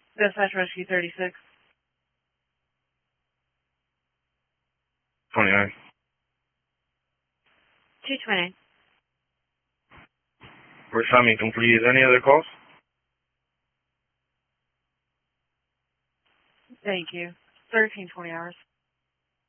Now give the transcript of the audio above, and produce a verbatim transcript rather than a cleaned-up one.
Dispatch Rescue thirty-six. twenty-nine. two twenty. For Sami, complete. Any other calls? Thank you. thirteen twenty hours.